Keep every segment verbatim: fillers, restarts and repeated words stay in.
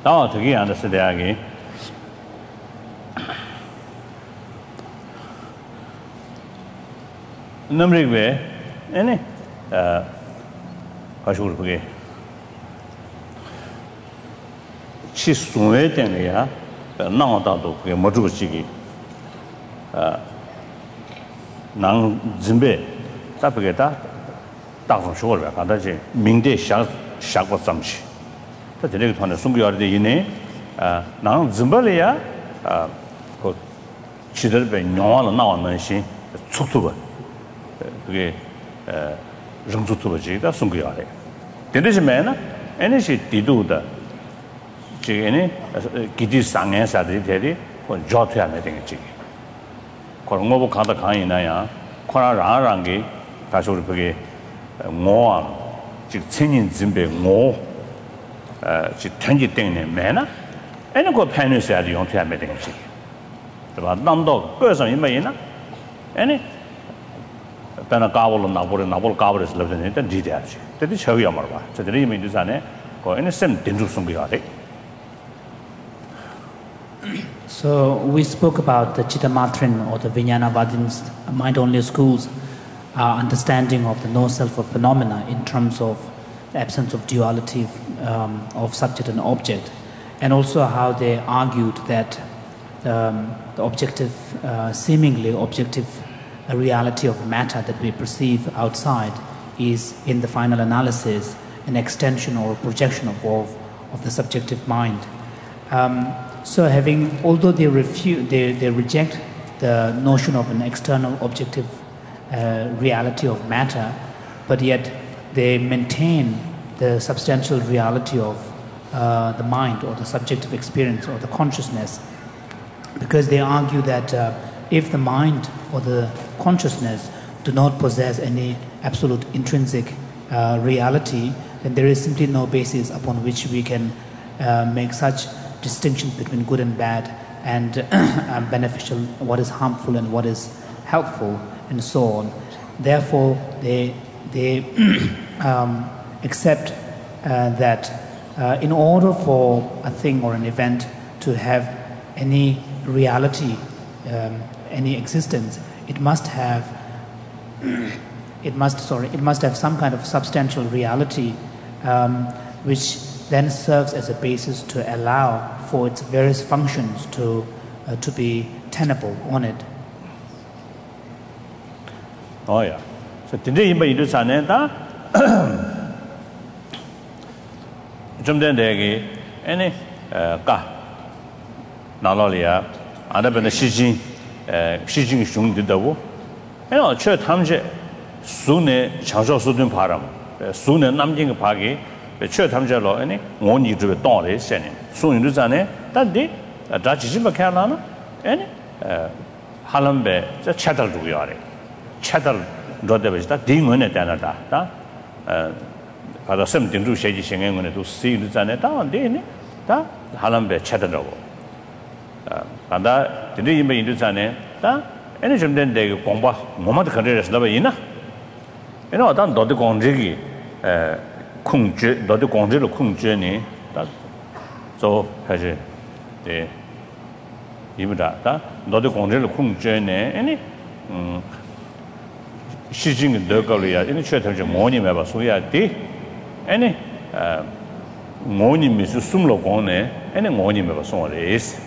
다 되게 안 됐어 대학이 넘리게 에네 아 가지고 그게 치수에 되네야 나오다도 그게 뭐 주고 지기 아 난 준비 답게다 다성 쇼를 가다지 민대 샤 샤고 잠시 또 되게团的 송교할 때 이네 아 나는 준비래야 아그 지들배 영화는 나왔는 시 속도가 그게 에 정조투버지가 송교하래 근데지면은 에너지 디도다 지금에 기디 상해사들이 되리 그 조퇴 되겠지 그런 거 보고 가다 가이나야 코나라랑 게 다시 우리 그게 뭐아 지금 천인 준비 뭐 어, 지금 ten지 때문에 매나 애는 그 패널에서 용퇴하면 되겠지 그봐 남도 그래서 이메이나 애니 배나 까불로 나보래 나볼 까불에서 lập 일단 디대하지 근데 저기야 말봐 저들이 이미 주산에 그 애는 쌤 된줄 숨겨야 돼. So we spoke about the Chittamatrin or the Vijnanavadin's mind-only schools uh, understanding of the no-self of phenomena in terms of the absence of duality um, of subject and object, and also how they argued that um, the objective, uh, seemingly objective uh, reality of matter that we perceive outside is, in the final analysis, an extension or projection of, of, of the subjective mind. Um, So having, although they refute, they, they reject the notion of an external objective uh, reality of matter, but yet they maintain the substantial reality of uh, the mind or the subjective experience or the consciousness, because they argue that uh, if the mind or the consciousness do not possess any absolute intrinsic uh, reality, then there is simply no basis upon which we can uh, make such distinctions between good and bad and uh, beneficial, what is harmful and what is helpful, and so on. Therefore, they they um, accept uh, that uh, in order for a thing or an event to have any reality, um, any existence, it must have it must sorry it must have some kind of substantial reality, um, which then serves as a basis to allow for its various functions to uh, to be tenable on it. Oh yeah. So today in the Sunday, that 좀 전에 any 까 나라리아 아다변의 시진 시진 중들다고 에 저 탐제 수내 장소 수든 바람 수내 남진 그 파기 저 탐제로 아니 원이 주 동래 세네 수인도 전에 단디 다 지지마 캬나나 아니 할람베 저 차달 주요래 차달 로데베다 딩원에 되나다 다 바다 샘 딩주 셰지 생행원에도 시인도 전에 다 안되네 다 할람베 차달라고 바다 딩이 뭐 인도 전에 다 아니 좀 된데 공부 뭐마도 그래서 나 봐이나 에 어떤 너도 공직이 에控制 너도 공제를控制니 저 사실 네 이보다 너도 공제를控制네 아니 음 시징이 더걸이야 이제 최대로 뭐니 봐 소야 돼 아니 어 뭐니 미스 숨로 거네 아니 뭐니 봐 소레스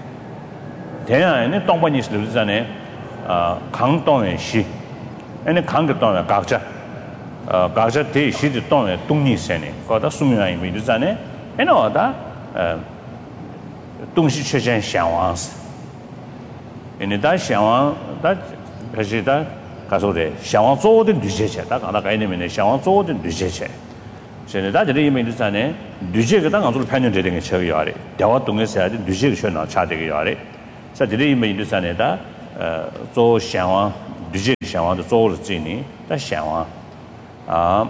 대안에 동반이 있으잖아요 아 강동의 시 아니 강동의 각자 어 각자 대시의 동의 동리세네 거다 수명이 미르잖아요 에너다 어 동시 최전 상황스 에네다 상황 다 가지다 가서래 상황 조든 뒤제체다 가다 가이네면 상황 조든 뒤제체 전에다 저리 미르잖아요 뒤제가 당한으로 편연되는 게 저기야래 대화 동에서 해야 돼 뒤제가 전화 차되게 야래 자 저리 미르잖아요다 어 조 상황 뒤제 상황도 조를 지니 다 상황 아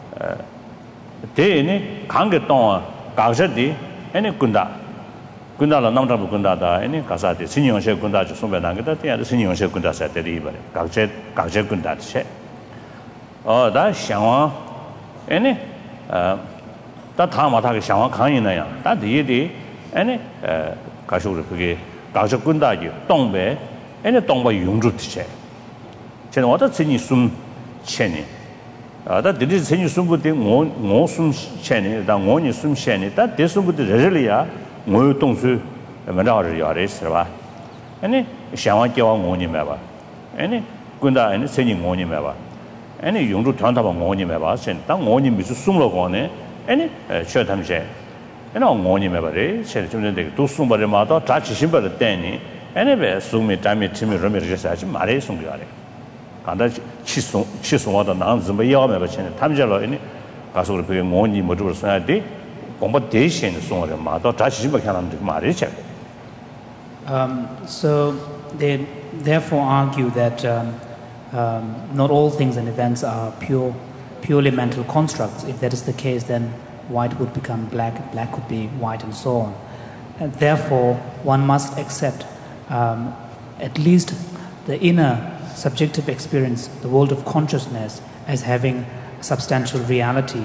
대네 관계 동안 가서디 아니 군다 군다라 남자부 군다다 아니 가사디 신용세 군다지 소배난 게다 대야 신용세 군다사 때리 이번에 각제 각제 군다체 어다 상황 아니 어다 다마다게 상황 강이나야 다 뒤에 아니 가쇼를 그게 가족 군다지 동배 아니 동배 용주 티체 저는 어떤 신이 숨 체니 아다 들이 신이 숨부터 뭐뭐숨 체니 다 뭐니 숨 체니 다 대숨부터 레절이야 뭐 동수 만나를 야래스 봐 아니 샤와께와 뭐니 매봐 아니 군다 아니 신이 뭐니 매봐 아니 용주 단답아 뭐니 매봐 신당 뭐니 미수 숨으로 거네 아니 저 담세 아니 뭐니 매봐래 제 좀 전에 또 숨버려마다 다 지신버려 때니 아니 왜 숨이 담이 팀이 러미르서 하지 말해 숨겨야래 간다 치송 치송하다 난 좀 야매 버치네 탐절로 아니 가서 그렇게 뭐니 뭐를 써야 돼 공부 대신 송어를 마다 다 지신버 하는 데 말해 제 Um, so they therefore argue that um, um, not all things and events are pure, purely mental constructs. If that is the case, then white would become black, black would be white, and so on. And therefore, one must accept um, at least the inner subjective experience, the world of consciousness, as having substantial reality.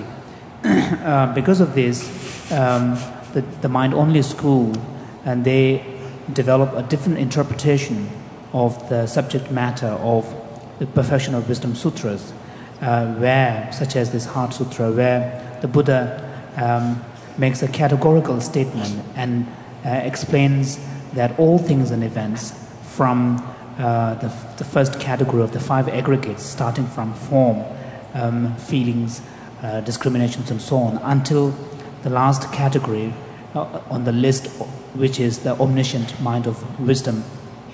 uh, because of this, um, the, the mind-only school, and they develop a different interpretation of the subject matter of the Perfection of Wisdom Sutras, uh, where, such as this Heart Sutra, where the Buddha um, makes a categorical statement and uh, explains that all things and events from uh, the, the first category of the five aggregates, starting from form, um, feelings, uh, discriminations, and so on, until the last category uh, on the list, which is the omniscient mind of wisdom,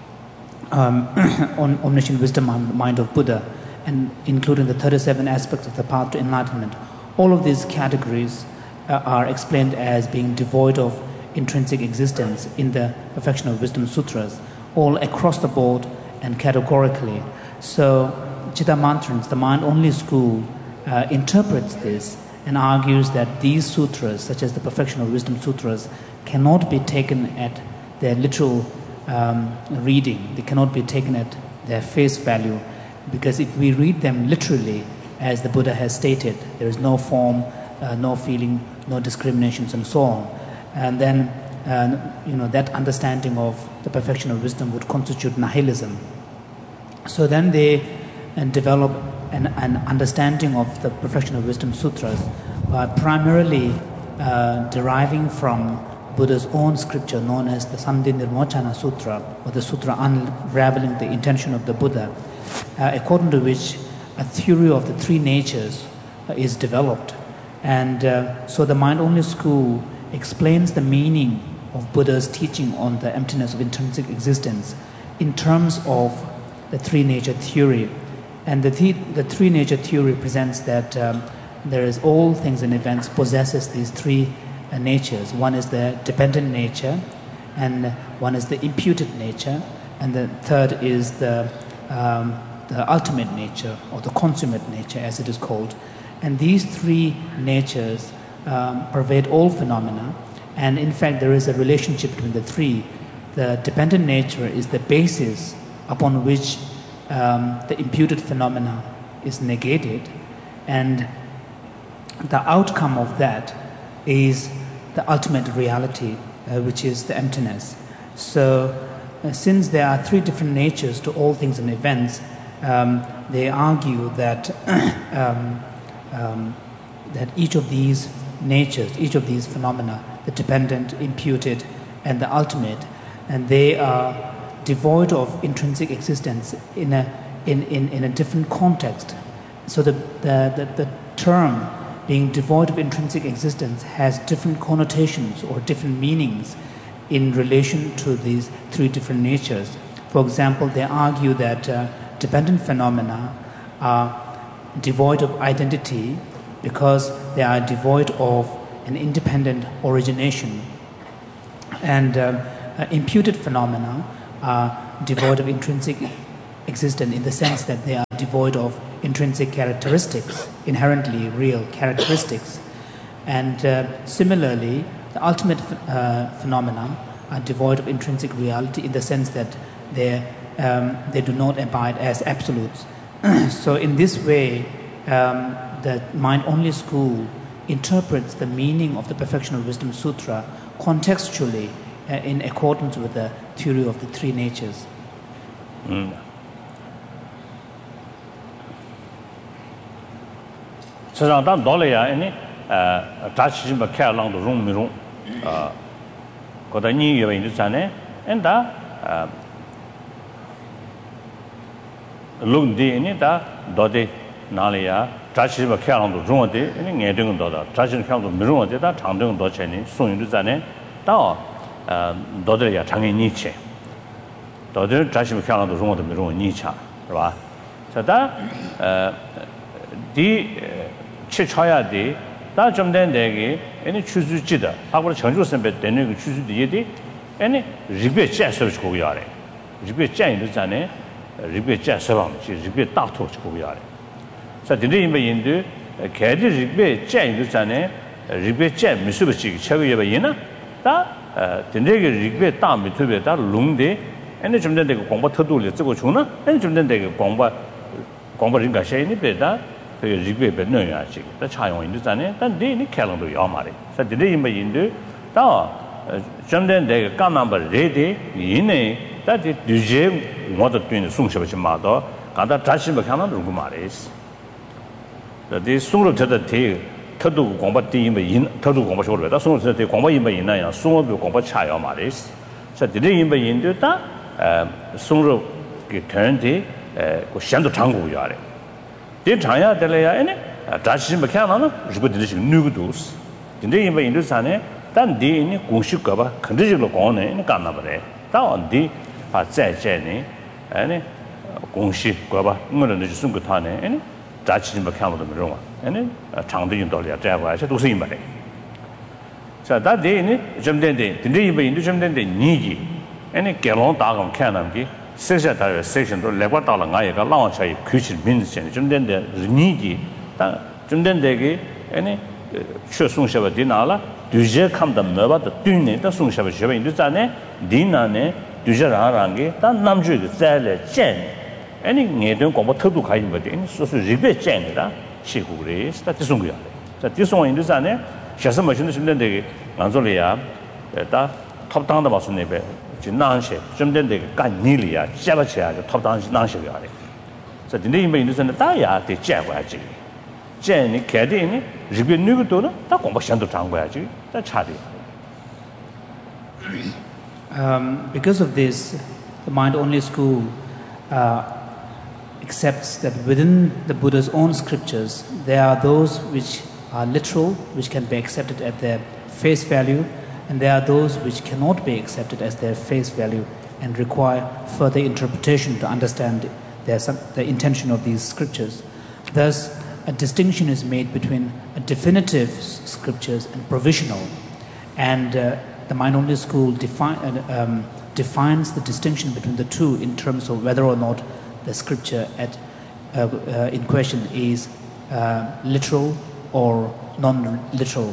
um, on omniscient wisdom mind of Buddha, and including the thirty-seven aspects of the path to enlightenment. All of these categories uh, are explained as being devoid of intrinsic existence in the Perfection of Wisdom Sutras, all across the board and categorically. So Chittamantrins, the mind-only school, uh, interprets this and argues that these sutras, such as the Perfection of Wisdom Sutras, cannot be taken at their literal um, reading. They cannot be taken at their face value, because if we read them literally, as the Buddha has stated, there is no form, uh, no feeling, no discriminations, and so on. And then, uh, you know, that understanding of the perfection of wisdom would constitute nihilism. So then they uh, develop an, an understanding of the Perfection of Wisdom Sutras by primarily uh, deriving from Buddha's own scripture known as the Sandhi Nirmochana Sutra, or the Sutra unraveling the intention of the Buddha, uh, according to which a theory of the three natures uh, is developed. And uh, so the mind-only school explains the meaning of Buddha's teaching on the emptiness of intrinsic existence in terms of the three-nature theory. And the, th- the three-nature theory presents that um, there is all things and events possesses these three uh, natures. One is the dependent nature, and one is the imputed nature, and the third is the, um, the ultimate nature, or the consummate nature as it is called. And these three natures um, pervade all phenomena, and in fact there is a relationship between the three. The dependent nature is the basis upon which um, the imputed phenomena is negated, and the outcome of that is the ultimate reality, uh, which is the emptiness. So uh, since there are three different natures to all things and events, um, they argue that um, um, that each of these natures, each of these phenomena, the dependent, imputed, and the ultimate, and they are devoid of intrinsic existence in a in, in, in a different context. So the, the, the, the term being devoid of intrinsic existence has different connotations or different meanings in relation to these three different natures. For example, they argue that uh, dependent phenomena are devoid of identity because they are devoid of an independent origination, and uh, uh, imputed phenomena are devoid of intrinsic existence in the sense that they are devoid of intrinsic characteristics, inherently real characteristics. And uh, similarly, the ultimate ph- uh, phenomena are devoid of intrinsic reality in the sense that they um, they do not abide as absolutes. So in this way, um, the mind-only school interprets the meaning of the Perfection of Wisdom Sutra contextually uh, in accordance with the theory of the three natures. Mm. So that dollar any uh touch him care along the room room uh got a new year in the channel and that uh look the in that dode nalia touch him care along the room de any getting dollar touch him count the room de that tang dong do chen so in the channel da uh dode ya chang ni che dode touch him care along the room de room ni cha right so that uh the 치 쳐야 돼. 다 좀 된 데게 아니 추수지다. 하고 전주 선배 되는 그 추수지에 아니 리베 째서를 거기 아래. 리베 째인도 전에 리베 째서방 리베 다토 거기 아래. 자, 근데 이제 인도 개지 리베 째인도 전에 리베 째 미수버지 최고에 봐이나 다 근데 그 리베 다 밑에 다 롱데 아니 좀 된 데가 공부 터도를 쓰고 주나? 아니 좀 된 데가 공부 공부 인가 셔이니 베다 그 리그베 넣어야지. 다 차용 인도 전에 단 네니 캘린더도 요 말이. 그래서 디데 임바 인도 다 점된 데가 까남바 레디 이네 다디 뒤제 모두 뛰는 송셔버지 마도 가다 다시 뭐 하나 누구 말이스. 그 송로 저다 대 터도 공부 뒤임바 인 터도 공부 쇼를 다 송로 저다 공부 임바 있나야 송로 공부 차요 말이스. 그래서 디데 임바 인도 다 송로 그 텐데 그 샹도 장고 요래. 이 장야 될래야 아니 다시 뭐 하나는 주부들이 누구도스 근데 이번 인도산에 단 디니 공식가 봐 컨디션으로 거네 이 간나 버래 다온디 파제제니 아니 공식가 봐 뭐는 이제 숨고 타네 아니 다시 뭐 하나도 뭐 아니 장대인 돌이야 제가 해서 도스 임바래 자 다디니 좀 된데 근데 이번 인도 좀 된데 니기 아니 결혼 다감 캐남기 세세 다의 세션도 레과 달라 가야가 라운차이 규칙 민스전 좀 된데 니기 좀 된데게 아니 최송셔바 디나라 뒤제 감다 뭐바도 뒤네다 송셔바 셔바 인도자네 디나네 뒤제라랑게 단 남주의 자래 젠 아니 내던 공부 터도 가이 뭐데 소소 리베 젠이다 시구그레 스타트 송구야 자 디송 인도자네 셔서 머신도 좀 된데게 안솔이야 다 탑당다 봤으네베 진난시 좀 된데 간니리야 잡아쳐야 탑당 난시가 아래 그래서 근데 이미 인도선에 다야 돼 잡아야지 쟤니 개대니 리베 누구도는 다 공부션도 장고야지 다 차리 um because of this the mind only school uh, accepts that within the Buddha's own scriptures there are those which are literal which can be accepted at their face value and there are those which cannot be accepted as their face value and require further interpretation to understand their, the intention of these scriptures. Thus, a distinction is made between a definitive scriptures and provisional. And uh, the mind-only school defi uh, um, defines the distinction between the two in terms of whether or not the scripture at, uh, uh, in question is uh, literal or non-literal.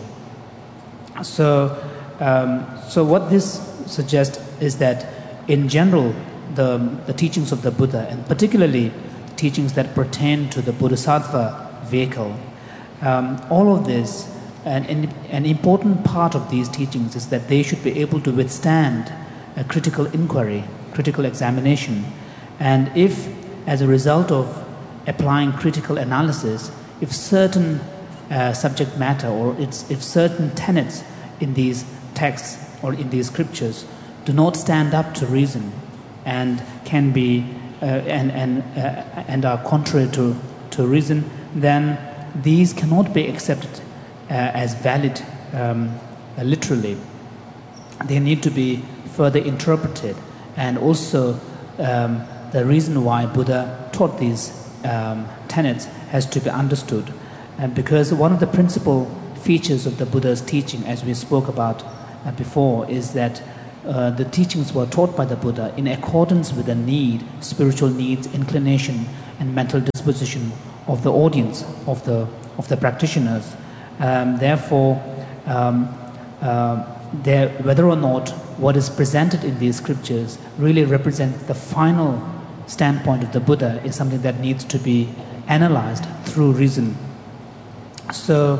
So, Um, so what this suggests is that in general the, the teachings of the Buddha and particularly teachings that pertain to the Bodhisattva vehicle, um, all of this, and, and an important part of these teachings is that they should be able to withstand a critical inquiry, critical examination, and if as a result of applying critical analysis, if certain uh, subject matter or it's, if certain tenets in these texts or in these scriptures do not stand up to reason and can be uh, and and uh, and are contrary to to reason, then these cannot be accepted uh, as valid um, uh, literally. They need to be further interpreted, and also um, the reason why Buddha taught these um, tenets has to be understood, and because one of the principal features of the Buddha's teaching, as we spoke about Uh, before, is that uh, the teachings were taught by the Buddha in accordance with the need, spiritual needs, inclination, and mental disposition of the audience, of the of the practitioners. Um, therefore, um, uh, there, whether or not what is presented in these scriptures really represents the final standpoint of the Buddha is something that needs to be analyzed through reason. So,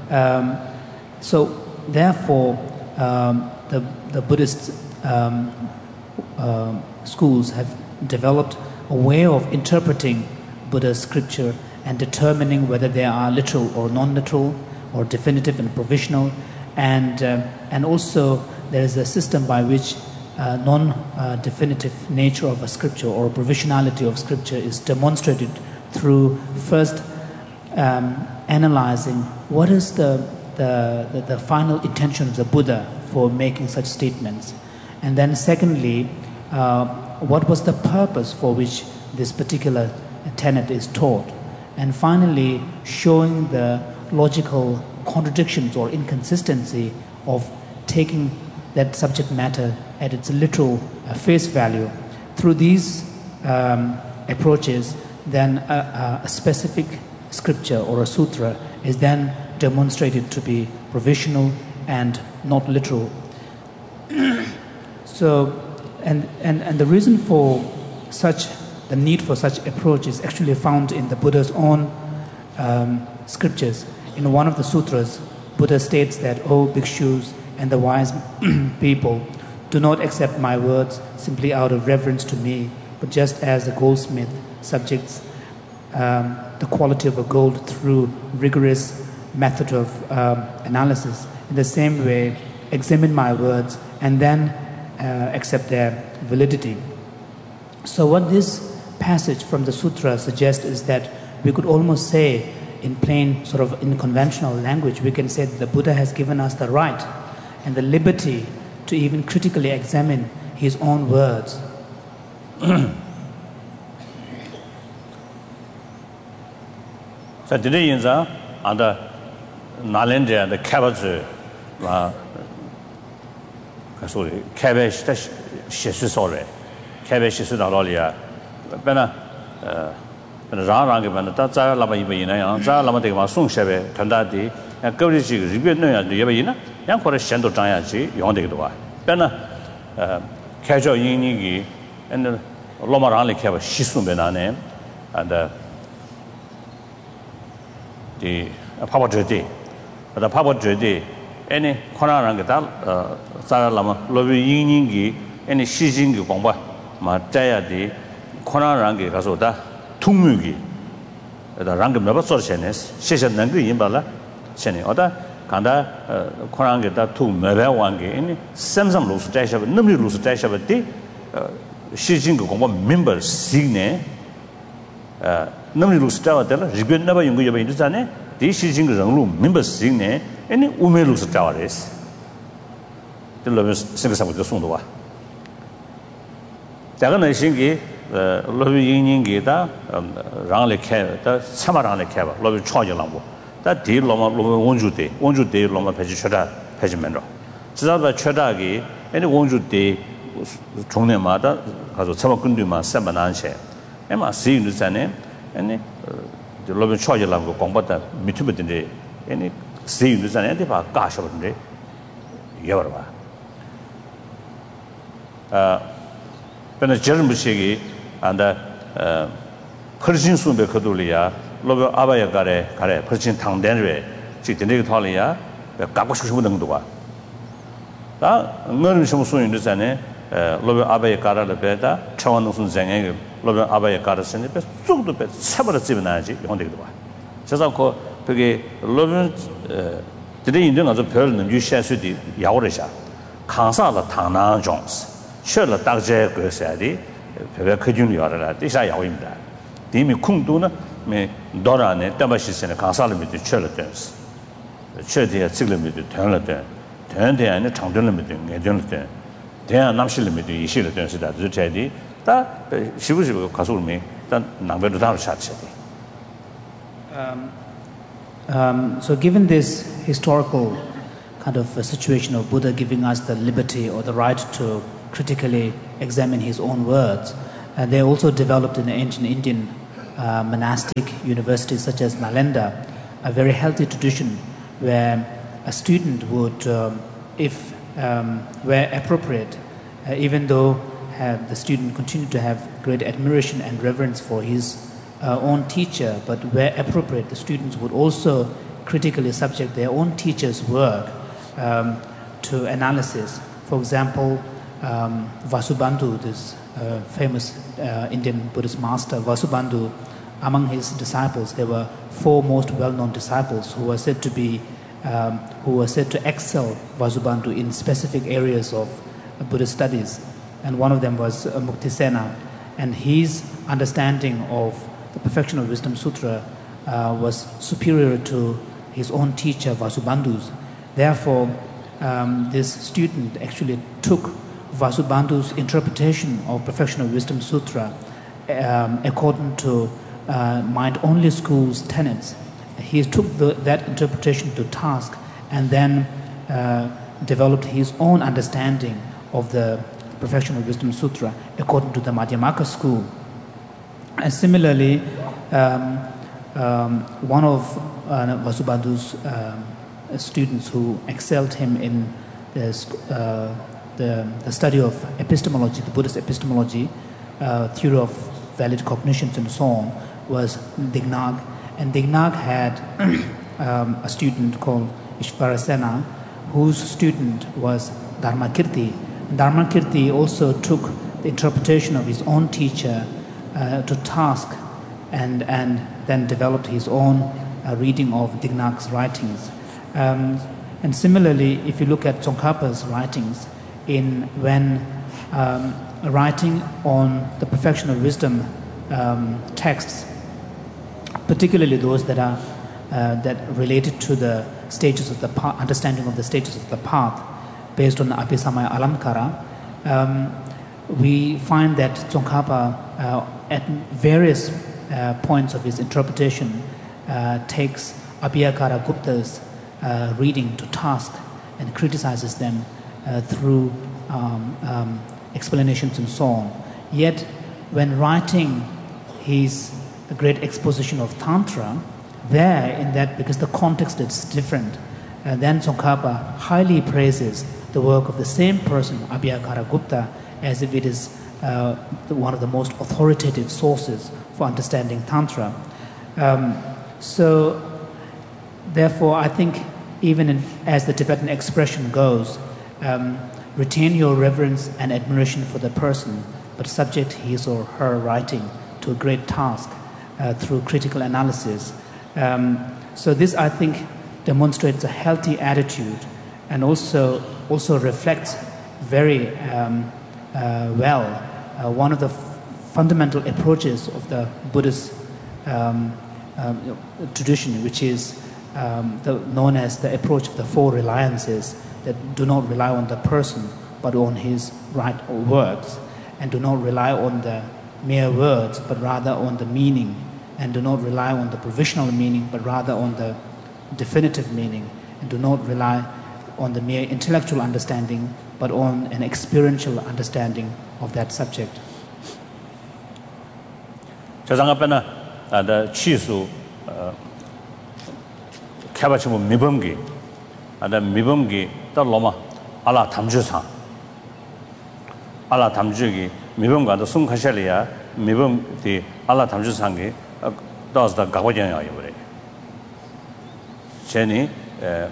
Um, so, therefore, um, the, the Buddhist um, uh, schools have developed a way of interpreting Buddha's scripture and determining whether they are literal or non-literal, or definitive and provisional, and uh, and also there is a system by which uh, non-definitive uh, nature of a scripture or provisionality of scripture is demonstrated through first um, analyzing what is the the, the the final intention of the Buddha for making such statements, and then secondly, uh, what was the purpose for which this particular tenet is taught, and finally showing the logical contradictions or inconsistency of taking that subject matter at its literal uh, face value. Through these um, approaches, then a, a specific scripture or a sutra is then demonstrated to be provisional and not literal. So, and, and, and the reason for such, the need for such approach is actually found in the Buddha's own um, scriptures. In one of the sutras, Buddha states that, "O bhikshus and the wise people, do not accept my words simply out of reverence to me, but just as a goldsmith subjects um, the quality of a gold through rigorous method of um, analysis. In the same way, examine my words and then uh, accept their validity." So what this passage from the sutra suggests is that we could almost say, in plain, sort of in conventional language, we can say that the Buddha has given us the right and the liberty to even critically examine his own words. So today in the under Nalendra the cabbage la sorry cabbage the shesu sorry cabbage shesu da lo ya bena uh rang rang ke bena ta za la ba yi ba yin na yang za la ma de ma song she be tan da di ya ge ri ji ri bie ne ya ye ba yin na yang ko de xian do zhang ya ji yong de ge de wa bena uh kai zhao yin ni gi and lo ma rang le ke ba shi sun be na ne and the Papa Jodi, the Papa Jodi, any Konarangata, Sara Lama, Lobi Yingi, any Shijing Bomba, Mataya di Konarangi Gasoda, Tumugi, the Rangam Nova Sorcenes, Shisha Nangi Yimbala, Seni Oda, Kanda, Konangeta, two Merewangi, any Samsam Lus Dash of Numi Lus Dash of a day, Shijing Bomba members, Signe. Namni lu stawa tela riben na ba yung yo ba indu tane di shi jing rang lu member sing ne any ume lu stawa res de lo sing sa de song de wa da ga na sing gi lo bi yin yin gi da rang le khe da chama rang le khe ba lo bi chwa ji lang bo da di lo ma lo won ju de won ju de lo ma phe ji chda phe ji men ro ji da ba chda gi any won ju de chong ne ma da ga zo chama kun du ma sa ba nan che ema si indu tane and the Lobin Choya Lambo Combata, Mitubin, any see you and Antipa, gosh, of the Yavarva. When a German Bushigi and the Persian Sumbe Kodulia, Lobo Abaya Gare, Kare, Persian Town Denre, Chitin Tolia, the Kakushundua. That Mersham soon in the Sane, Lobo Abaya Kara, the Beta, Chawanus Zang. Lobe Abaya Garden, but so the best several seminary on the door. Just of course, Peggy Lobe today in the pearl and you share with the Yaorisha, Kansa the Tana Jones, Sure the Dagje Gersadi, Pebble Junior, this I owe him that. Dimi Kunduna may Dorane, Damashis and a Kansala with the charlatans. The charity had signal with the Turn turn there and the Tangdun meeting, a Jonathan. They are not limited, she returns that the Teddy. She was Kasul me, then number without such. So, given this historical kind of a situation of Buddha giving us the liberty or the right to critically examine his own words, uh, they also developed in the ancient Indian uh, monastic universities such as Nalanda a very healthy tradition where a student would, um, if um, where appropriate, uh, even though have the student continue to have great admiration and reverence for his uh, own teacher, but where appropriate, the students would also critically subject their own teacher's work um, to analysis. For example, um, Vasubandhu, this uh, famous uh, Indian Buddhist master, Vasubandhu, among his disciples, there were four most well-known disciples who were said to be, um, who were said to excel Vasubandhu in specific areas of uh, Buddhist studies. And one of them was uh, Muktisena, and his understanding of the Perfection of Wisdom Sutra uh, was superior to his own teacher Vasubandhu's. Therefore, um, this student actually took Vasubandhu's interpretation of Perfection of Wisdom Sutra um, according to uh, Mind-Only School's tenets. He took the, that interpretation to task and then uh, developed his own understanding of the Perfection of Wisdom Sutra according to the Madhyamaka school. And similarly, um, um, one of uh, Vasubandhu's um, students who excelled him in the, uh, the, the study of epistemology, the Buddhist epistemology, uh, theory of valid cognitions and so on, was Dignag. And Dignag had um, a student called Ishvarasena, whose student was Dharmakirti. Dharmakirti also took the interpretation of his own teacher uh, to task and, and then developed his own uh, reading of Dignag's writings. Um, and similarly, if you look at Tsongkhapa's writings, in when um, writing on the Perfection of Wisdom um, texts, particularly those that are uh, that related to the stages of the path, understanding of the stages of the path, based on the Abhisamaya Alamkara, um, we find that Tsongkhapa, uh, at various uh, points of his interpretation, uh, takes Abhiyakara Gupta's uh, reading to task and criticizes them uh, through um, um, explanations and so on. Yet, when writing his great exposition of Tantra, there in that, because the context is different, uh, then Tsongkhapa highly praises the work of the same person, Abhiyakara Gupta, as if it is uh, one of the most authoritative sources for understanding Tantra. Um, so, therefore, I think even in, as the Tibetan expression goes, um, retain your reverence and admiration for the person, but subject his or her writing to a great task uh, through critical analysis. Um, so this, I think, demonstrates a healthy attitude and also also reflects very um, uh, well uh, one of the f- fundamental approaches of the Buddhist um, um, tradition, which is um, the, known as the approach of the four reliances, that do not rely on the person but on his right words, and do not rely on the mere words but rather on the meaning, and do not rely on the provisional meaning but rather on the definitive meaning, and do not rely on the mere intellectual understanding but on an experiential understanding of that subject. 자상합에나 아다 치수 어 개바치모 미범기 아다 미범기 떨로마 알라 담주상 알라 담주기 미범과도 숨카샬리아 미범디 알라 담주상기 더스다 가고전이야 이거래 제니 에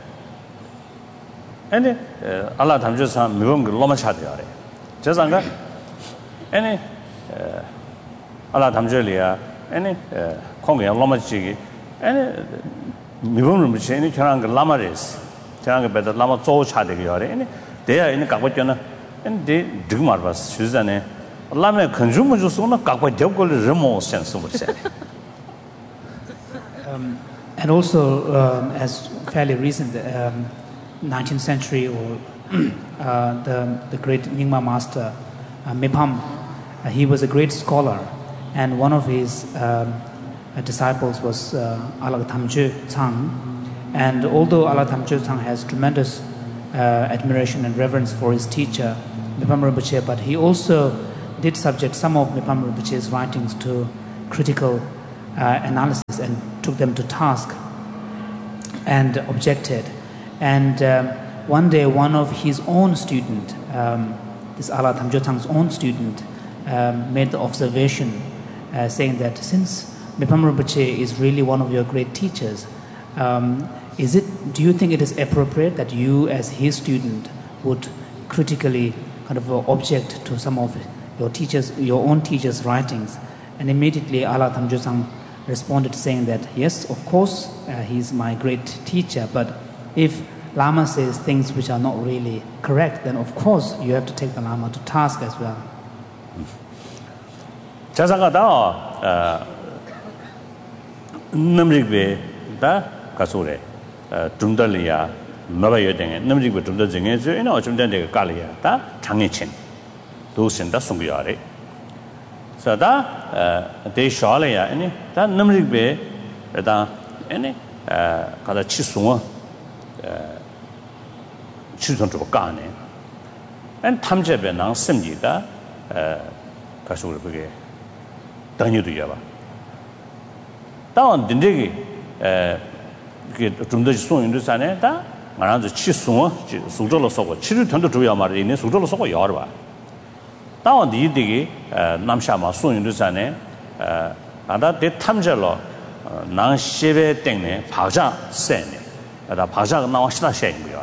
아니 알라 담주상 미범기 로마 차대야래 저상가 아니 알라 담주리아 아니 공개 로마지기 아니 미범을 무시니 저랑 그 라마레스 저랑 그 베다 라마 조 차대기야래 아니 대야 있는 가고전은 근데 되게 말 봤어 주잖아요 라마 컨주머 주소나 가고 되고를 remote sense of it. Um, and also, um, as fairly recent, um, nineteenth century, or uh, the the great Nyingma master uh, Mipham, uh, he was a great scholar, and one of his um, uh, disciples was uh, Alag Thamje Tsang. And although Alag Thamje Tsang has tremendous uh, admiration and reverence for his teacher Mipham Rinpoche, but he also did subject some of Mipham Rinpoche's writings to critical uh, analysis and took them to task and objected. And um, one day, one of his own student, um, this Alag Thamje Tsang's own student, um, made the observation uh, saying that since Mipham Rinpoche is really one of your great teachers, um, is it, do you think it is appropriate that you as his student would critically kind of object to some of your teachers, your own teacher's writings? And immediately Allah Thamjosang responded saying that, yes, of course, uh, he's my great teacher, but if Lama says things which are not really correct, then of course you have to take the Lama to task as well. 자상하다. 남직배 다 가소래. 중달이야. 너가 여댕에 남직배 중달 중에 저 이나 좀 된데 깔이야. 다 장애친. 도신다 송구야래. 자다 대샤래야. 아니 다 남직배 다 아니 가다 치송어 치son주고 까네. 안 탐제배 난 심지다 가소를 그게 당연히도 야봐. 다운 딘데기 에 그게 좀 더 소용도 사네. 다 말하는 치송어 수저로 써고 치를 전도 줘야 말이 있네. 수저로 써고 여러 봐. 다운 디디기 남샤마 소용도 사네. 에 아다 대 탐제로 난 시베 땡네 바자 세네. 다 바자가 나와 시다 셔인 거야.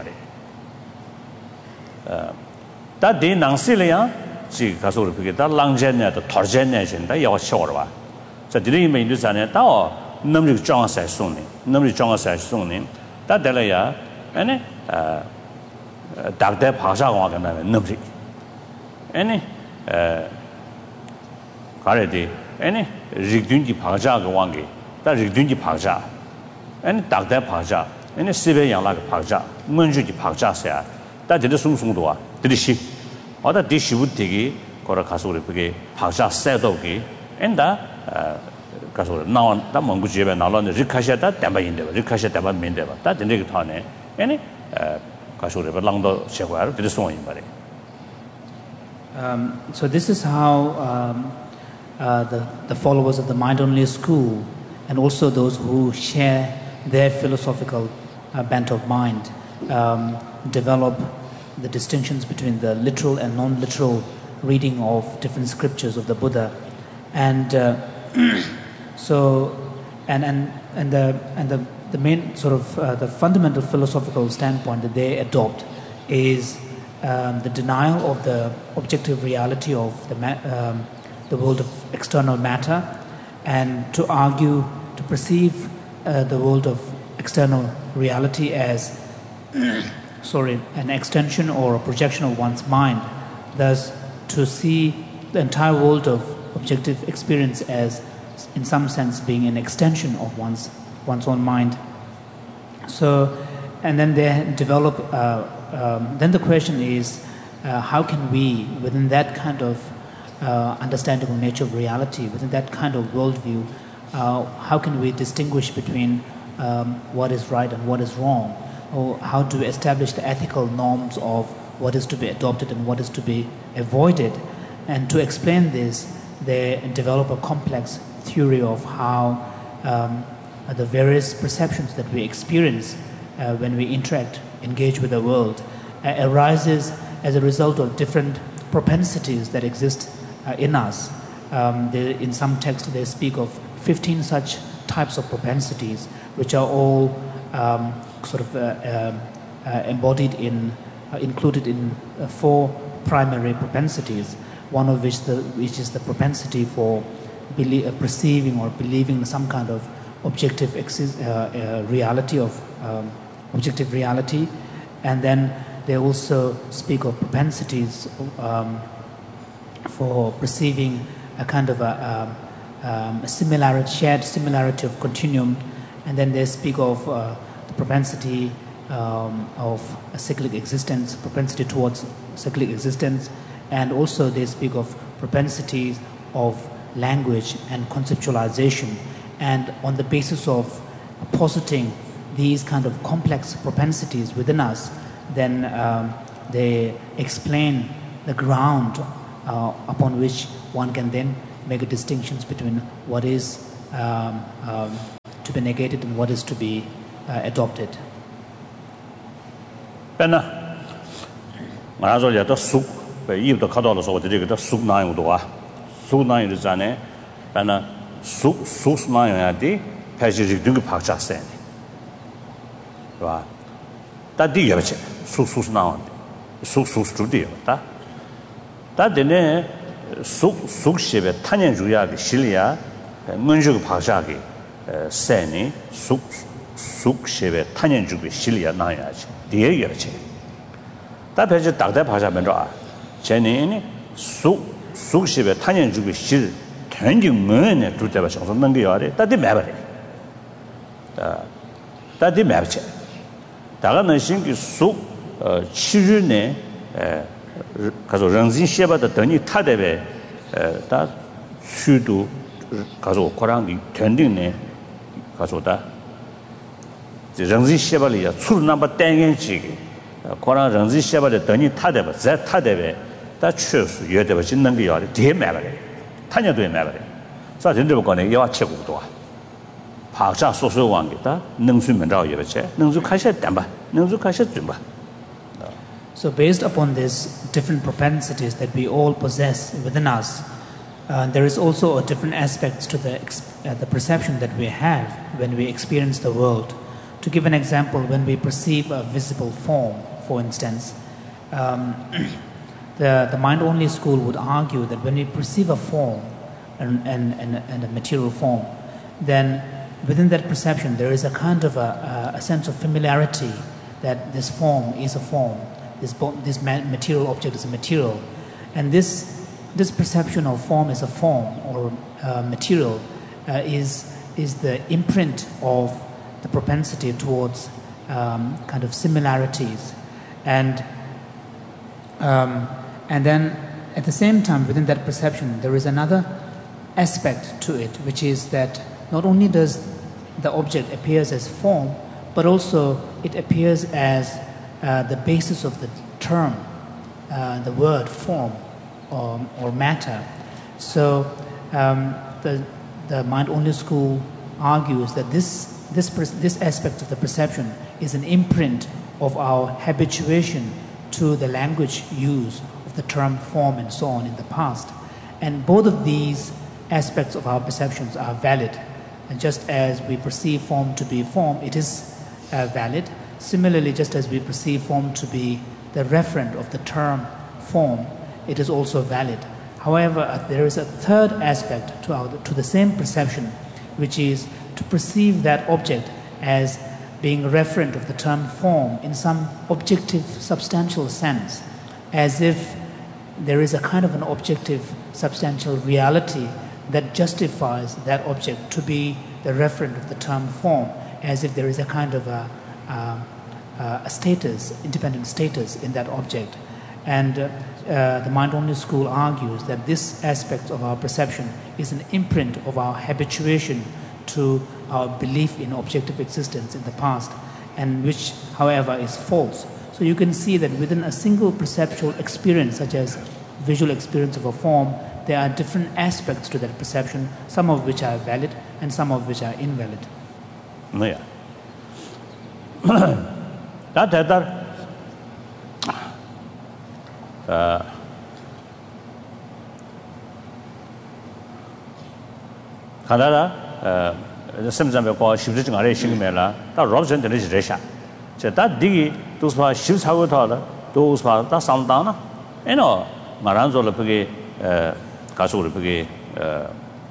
어 다디 낭실이야 지 가서 그게 다 랑제네도 터제네진다 여 쇼르와 자 디리면 인도산에 다 넘리 정사에 손님 넘리 정사에 손님 다 될래야 아니 어 다대 바자가 간다네 넘리 아니 에 가래디 아니 리든지 바자가 왕게 다 리든지 바자 아니 다대 바자 아니 시베 양라가 바자 문주지 바자세야 다 되게 송송도와 들이시 어다 디시부티기 거라 가서 그게 박자 세도기 엔다 가서 나온 다 뭔가 집에 나오는 리카샤다 담바인데 리카샤 담바인데 다 되게 타네 아니 가서 그래 랑도 제거하러 되게 송인 말이. Um so this is how um uh the the followers of the Mind Only School and also those who share their philosophical uh, bent of mind um develop the distinctions between the literal and non-literal reading of different scriptures of the Buddha, and uh, so and and and the and the the main sort of uh, the fundamental philosophical standpoint that they adopt is um, the denial of the objective reality of the ma- um, the world of external matter, and to argue to perceive uh, the world of external reality as sorry, an extension or a projection of one's mind. Thus, to see the entire world of objective experience as, in some sense, being an extension of one's one's own mind. So, and then they develop. Uh, um, then the question is, uh, how can we, within that kind of uh, understanding of nature of reality, within that kind of worldview, uh, how can we distinguish between um, what is right and what is wrong? Or how to establish the ethical norms of what is to be adopted and what is to be avoided. And to explain this, they develop a complex theory of how um, the various perceptions that we experience uh, when we interact, engage with the world, uh, arises as a result of different propensities that exist uh, in us. Um, they, in some texts, they speak of fifteen such types of propensities, which are all um, sort of uh, uh, uh, embodied in, uh, included in uh, four primary propensities. One of which, the, which is the propensity for belie- uh, perceiving or believing some kind of objective exi- uh, uh, reality of um, objective reality, and then they also speak of propensities um, for perceiving a kind of a, um, um, a similarity, shared similarity of continuum, and then they speak of uh, propensity um, of a cyclic existence, propensity towards cyclic existence, and also they speak of propensities of language and conceptualization. And on the basis of positing these kind of complex propensities within us, then um, they explain the ground uh, upon which one can then make a distinctions between what is um, um, to be negated and what is to be Uh, adopted. Pena, I told you that soup, but you the cut all of the soup nine would do. Soup nine is an Pena, soup, soup nine at the passage do Pacha send. 봐. 다 디여체. 수수스 나온. 수수스 주디다. 다 되네 수 수십에 탄년 주야의 실리아 문주의 파샤기 세니 수 수십에 탄년 주의 실리아 나야지. 디여체. 다 배제 딱대 파샤면서 제니니 수 수십에 탄년 주의 실 전진 문에 두대가 정선는 게 요래. 다디 매버리. 아. 다디 매버체. 다가는 신기 수 어, 치르네 에 가서 런진 셰바다 더니 타데베 다 수도 가서 코랑이 견딩네 가서다 런진 셰바리야 출 넘버 땡겐지 코랑 런진 셰바다 더니 타데베 자 타데베 다 추스 여데베 진는 게 요래 대매버리 타녀도 매버리 자 진짜 거네 야 최고도 파자 소소 왕게다 능수면 자 예베체 능수 카셔 담바 능수 카셔 줌바. So based upon these different propensities that we all possess within us, uh, there is also a different aspects to the uh, the perception that we have when we experience the world. To give an example, when we perceive a visible form, for instance, um, the the mind-only school would argue that when we perceive a form and and, and, and a material form, then within that perception there is a kind of a, a sense of familiarity that this form is a form. This, this material object is a material, and this this perception of form as a form or uh, material uh, is is the imprint of the propensity towards um, kind of similarities, and um, and then at the same time within that perception there is another aspect to it, which is that not only does the object appears as form, but also it appears as Uh, the basis of the term, uh, the word form or, or matter. So um, the the mind-only school argues that this this this aspect of the perception is an imprint of our habituation to the language use of the term form and so on in the past, and both of these aspects of our perceptions are valid. And just as we perceive form to be form, it is uh, valid. Similarly, just as we perceive form to be the referent of the term form, it is also valid. However, uh, there is a third aspect to, our, to the same perception, which is to perceive that object as being referent of the term form in some objective, substantial sense, as if there is a kind of an objective, substantial reality that justifies that object to be the referent of the term form, as if there is a kind of a Uh, uh, a status, independent status in that object. And uh, uh, the mind-only school argues that this aspect of our perception is an imprint of our habituation to our belief in objective existence in the past, and which, however, is false. So you can see that within a single perceptual experience, such as visual experience of a form, there are different aspects to that perception, some of which are valid and some of which are invalid. Yeah. 다 대달 아 가다라 어 심장에 거 십지증 아래 신경매라 다 로션 되는 지레샤 제가 디기 도스파 십사고 더라 도스파 다 상당나 에노 마란조를 그게 어 가수를 그게 어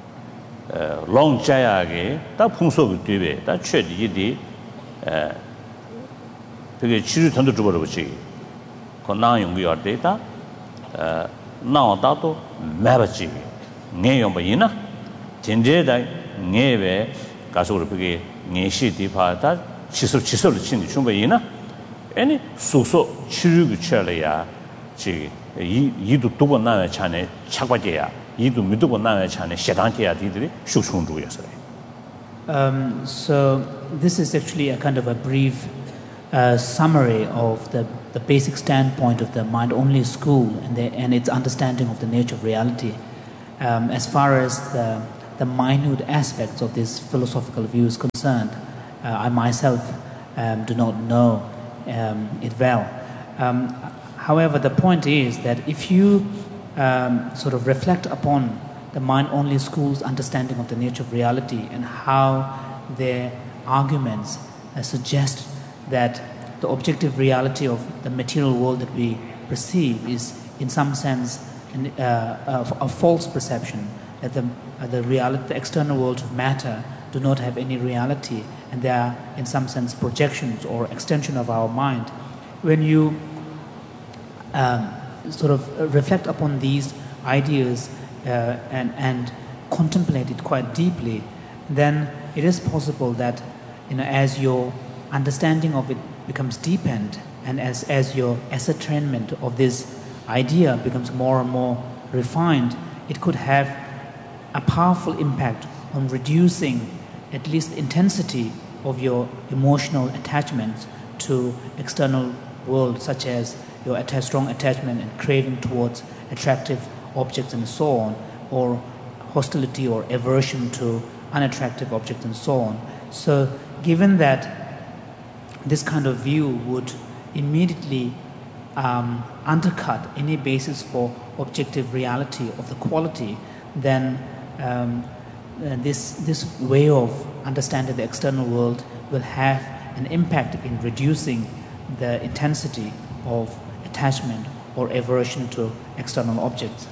롱자야게 다 풍속이 되베 다 최디디 에 그게 치료 전도 주버려 보지. 건강 연구할 때다. 어, 나와도 매버지. 내용 뭐이나? 진제다 내외 가서로 그게 내시 디파다 치수 치수를 친이 충분히나? 아니 소소 치료를 쳐려야 지 이, 이도 두고 나와 차네 착과제야. 이도 믿고 나와 차네 시단계야 디들이 수충주였어요. Um so this is actually a kind of a brief Uh, summary of the, the basic standpoint of the mind-only school and, the, and its understanding of the nature of reality. Um, as far as the, the minute aspects of this philosophical view is concerned, uh, I myself um, do not know um, it well. Um, however, the point is that if you um, sort of reflect upon the mind-only school's understanding of the nature of reality and how their arguments uh, suggest that the objective reality of the material world that we perceive is, in some sense, an, uh, a, a false perception, that the, uh, the, reality, the external world of matter do not have any reality, and they are, in some sense, projections or extension of our mind. When you um, sort of reflect upon these ideas uh, and, and contemplate it quite deeply, then it is possible that, you know, as your understanding of it becomes deepened, and as, as your ascertainment of this idea becomes more and more refined, it could have a powerful impact on reducing at least the intensity of your emotional attachments to external world, such as your atta- strong attachment and craving towards attractive objects and so on, or hostility or aversion to unattractive objects and so on. So given that this kind of view would immediately um, undercut any basis for objective reality of the quality, then um, uh, this, this way of understanding the external world will have an impact in reducing the intensity of attachment or aversion to external objects.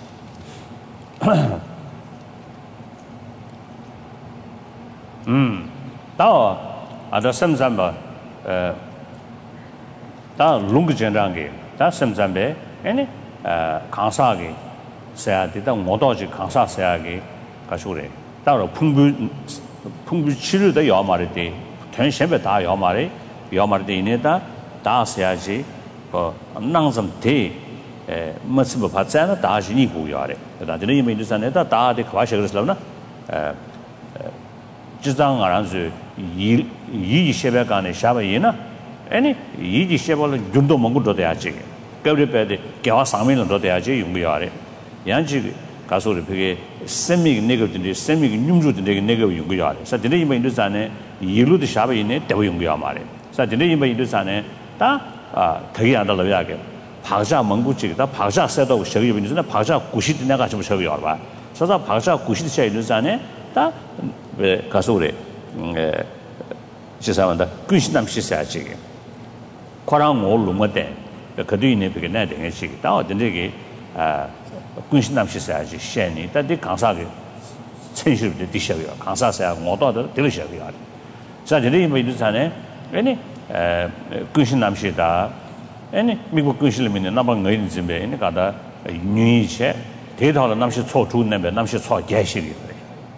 음, 다 아다 semzamba 어, 다 롱그 전장게 다 semzambe 아니 어, 강사게 세야디다 모도지 강사 세야게 가시오래. 따로 풍부 풍부 치료도 요마르데 전신에 다 요마르 요마르데 이내다 다 세야지 어 낭좀 대 에, 뭐스버 받잖아 다시니 고요래. 다 되는 의미 있잖아요. 다데 과시 그랬으나 에 지장 알아서 이 이십에 샤바이나 아니 이십을 준도 먹고도 돼야지. 그래도 개화 상면도 돼야지 용기야래. 양지 가서를 그게 세미 네거든데 세미 뇽주든데 네거 용기야래. 그래서 되는 의미 있잖아요. 이루도 샤바이네 대고 용기야 말해. 그래서 되는 의미 있잖아요. 다 되게 안 달라야게. 박자 મં구지다 박자 세도 저기 있는데 박자 구십 내가 좀 저기 와 봐. 그래서 박자 구십 세 있는데 다 왜 가서 그래. 에 지사한다. 근신남 시사지. 코랑 올롱어데. 그도 있네 그게 내 되게 시기. 다 어딘데 아 근신남 시사지. 셴니. 다디 강사게 천실도 디셔요. 강사사야 모도도 들으셔요. 자, 저리 뭐 이르잖아요. 아니 에 근신남 시다. 아니 미국 근실민은 나방 의인 집에 있는 가다 뉴이체 대다로 남시 초주는데 남시 초 개시리.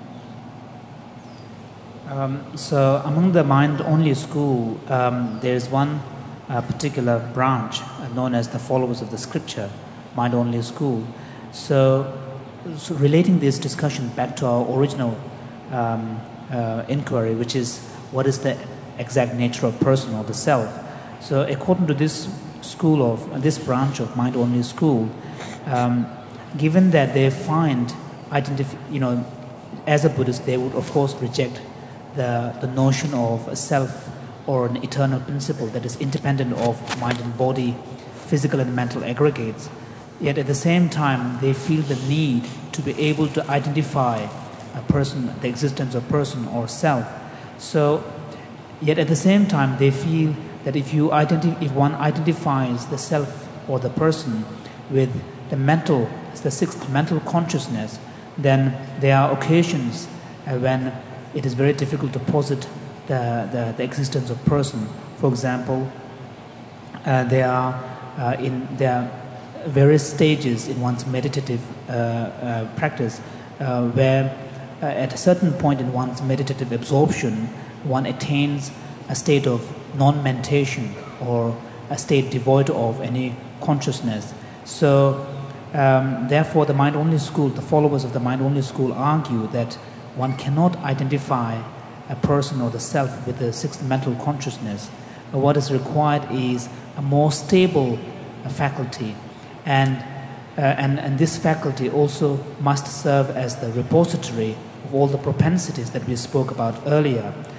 Um, so among the mind-only school, um, there is one uh, particular branch uh, known as the followers of the scripture, mind-only school. So, so relating this discussion back to our original um, uh, inquiry, which is what is the exact nature of person or the self. So according to this school of uh, this branch of mind-only school, um, given that they find identif- you know, as a Buddhist, they would of course reject The, the notion of a self or an eternal principle that is independent of mind and body, physical and mental aggregates. Yet at the same time, they feel the need to be able to identify a person, the existence of person or self. So, yet at the same time, they feel that if you identi- if one identifies the self or the person with the mental, the sixth mental consciousness, then there are occasions uh, when it is very difficult to posit the, the, the existence of person. For example, uh, there are uh, in there are various stages in one's meditative uh, uh, practice uh, where uh, at a certain point in one's meditative absorption, one attains a state of non-mentation or a state devoid of any consciousness. So, um, therefore, the mind-only school, the followers of the mind-only school argue that one cannot identify a person or the self with the sixth mental consciousness. What is required is a more stable uh, faculty, and, uh, and and this faculty also must serve as the repository of all the propensities that we spoke about earlier.